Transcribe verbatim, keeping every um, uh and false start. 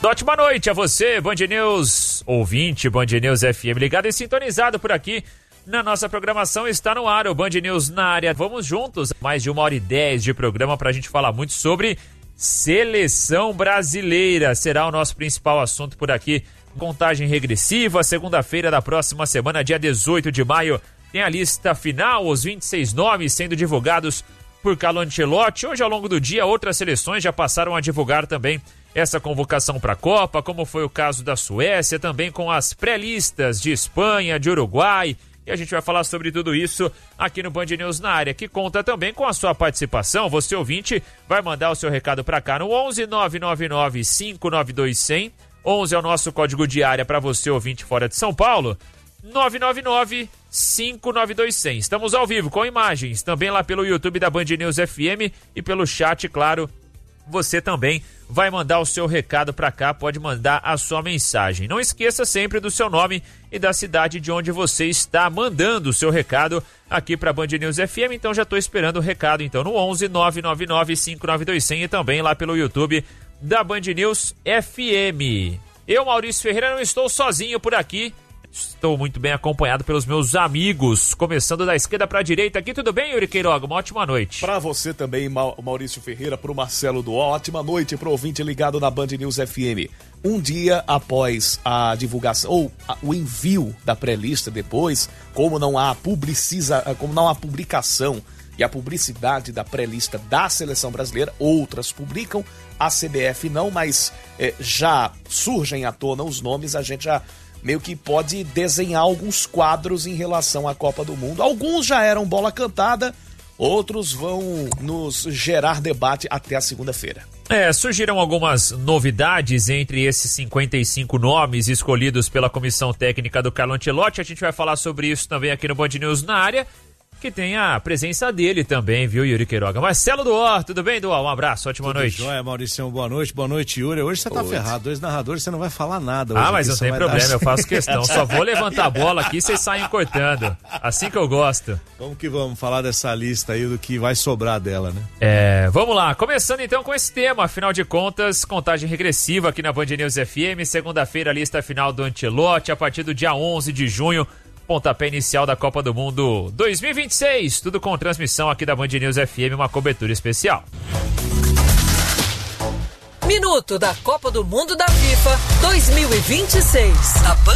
Ótima noite a você, Band News ouvinte, Band News F M ligado e sintonizado por aqui na nossa programação. Está no ar o Band News na área. Vamos juntos, mais de uma hora e dez de programa para a gente falar muito sobre seleção brasileira. Será o nosso principal assunto por aqui. Contagem regressiva, segunda-feira da próxima semana, dia dezoito de maio, tem a lista final, os vinte e seis nomes sendo divulgados por Carlo Ancelotti. Hoje, ao longo do dia, outras seleções já passaram a divulgar também essa convocação para a Copa, como foi o caso da Suécia, também com as pré-listas de Espanha, de Uruguai. E a gente vai falar sobre tudo isso aqui no Band News na área, que conta também com a sua participação. Você, ouvinte, vai mandar o seu recado para cá no onze nove nove nove cinco nove dois zero zero. onze é o nosso código de área para você, ouvinte fora de São Paulo. nove nove nove cinco nove dois zero zero. Estamos ao vivo com imagens, também lá pelo YouTube da Band News F M e pelo chat, claro. Você também vai mandar o seu recado para cá, pode mandar a sua mensagem. Não esqueça sempre do seu nome e da cidade de onde você está mandando o seu recado aqui para Band News F M. Então já estou esperando o recado então no onze nove nove nove cinco nove dois zero zero e também lá pelo YouTube da Band News F M. Eu, Maurício Ferreira, não estou sozinho por aqui. Estou muito bem acompanhado pelos meus amigos, começando da esquerda para a direita aqui. Tudo bem, Yuri Queiroga? Uma ótima noite. Para você também, Maurício Ferreira, para o Marcelo do ótima noite para o ouvinte ligado na Band News F M. Um dia após a divulgação, ou a, o envio da pré-lista depois, como não há publiciza, como não há publicação e a publicidade da pré-lista da seleção brasileira, outras publicam, a C B F não, mas é, já surgem à tona os nomes, a gente já meio que pode desenhar alguns quadros em relação à Copa do Mundo. Alguns já eram bola cantada, outros vão nos gerar debate até a segunda-feira. É, surgiram algumas novidades entre esses cinquenta e cinco nomes escolhidos pela comissão técnica do Carlo Ancelotti. A gente vai falar sobre isso também aqui no Band News na área, que tem a presença dele também, viu, Yuri Queiroga? Marcelo Duó, tudo bem, Duó? Um abraço, ótima tudo noite. Joia, Maurício, boa noite, boa noite, Yuri. Hoje você tá Oi. ferrado, dois narradores, você não vai falar nada. Hoje ah, mas não tem problema, dar... eu faço questão. Só vou levantar a bola aqui e vocês saem cortando. Assim que eu gosto. Vamos que vamos falar dessa lista aí, do que vai sobrar dela, né? É, vamos lá. Começando então com esse tema, afinal de contas, contagem regressiva aqui na Band News F M. Segunda-feira, lista final do Ancelotti, a partir do dia onze de junho. Pontapé inicial da Copa do Mundo dois mil e vinte e seis, tudo com transmissão aqui da Band News F M, uma cobertura especial. Minuto da Copa do Mundo da FIFA dois mil e vinte e seis. A Band